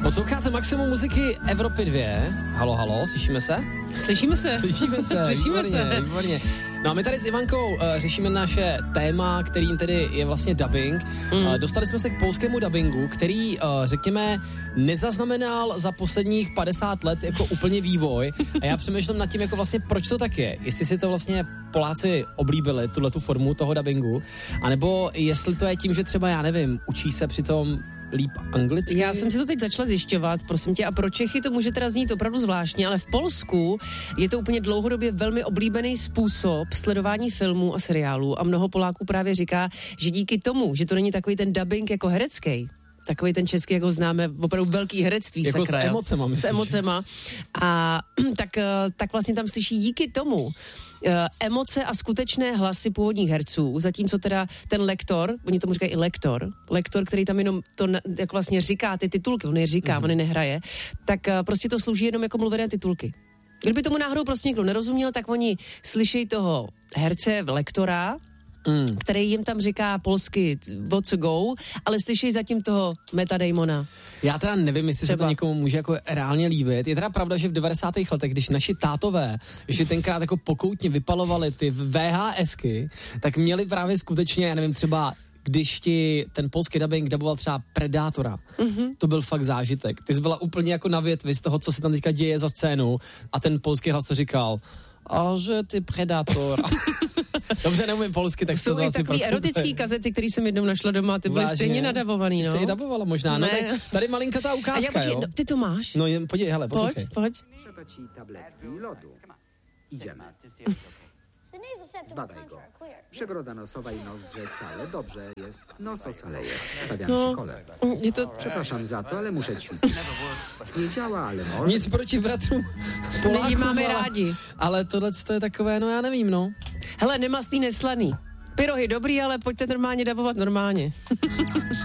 Posloucháte Maximum muziky Evropy 2. Halo, halo, slyšíme se? Slyšíme se. Výborně. No a my tady s Ivankou řešíme naše téma, kterým tedy je vlastně dubbing. Dostali jsme se k polskému dubbingu, který, řekněme, nezaznamenal za posledních 50 let jako úplně vývoj. A já přemýšlím nad tím, jako vlastně proč to tak je. Jestli si to vlastně Poláci oblíbili, tuhletu formu toho dubbingu, anebo jestli to je tím, že třeba, já nevím, učí se přitom líp anglicky? Já jsem si to teď začala zjišťovat, prosím tě, a pro Čechy to může teda znít opravdu zvláštně, ale v Polsku je to úplně dlouhodobě velmi oblíbený způsob sledování filmů a seriálů a mnoho Poláků právě říká, že díky tomu, že to není takový ten dubbing jako herecký, takový ten český, jako známe, opravdu velký herectví. Jako sakra, s emocema, myslíš? S emocema. A tak vlastně tam slyší díky tomu emoce a skutečné hlasy původních herců, zatímco teda ten lektor, oni tomu říkají i lektor, který tam jenom to jak vlastně říká ty titulky, on je říká, on je nehraje, tak prostě to slouží jenom jako mluvené titulky. Kdyby tomu náhodou prostě někdo nerozuměl, tak oni slyší toho herce, lektora, který jim tam říká polsky what to go, ale slyší zatím toho Matta Damona. Já teda nevím, jestli se to někomu může jako reálně líbit. Je teda pravda, že v 90. letech, když naši tátové, že tenkrát jako pokoutně vypalovali ty VHSky, tak měli právě skutečně, já nevím, třeba když ti ten polský dubbing duboval třeba Predátora, to byl fakt zážitek. Ty jsi byla úplně jako na větvi z toho, co se tam teďka děje za scénu a ten polský hlas to říkal, a že ty Predátor. Dobře, neumím polsky, tak jsou i takový erotický kazety, který jsem jednou našla doma, ty byly stejně nadabovaný, no. Ty jsi ji dabovala možná, no tak tady malinkatá ukázka, jo. Ty to máš? No podívej, hele, poslouchej. Pojď. Trzeba ci tabletki i lodu. Idziemy. Zbadaj go. Przegroda nosowa i nozdrze całe. Dobrze jest. Nos ocaleje. Stawiam ci kolę. Przepraszam za to, ale muszę ćwiczyć. Nie działa, ale może. Nic proti bratrům Polákům, lidi máme rádi. Ale tohle je takové, no já nevím, no. Hele, nemastný, neslaný. Pyrohy dobrý, ale pojďte normálně dabovat normálně.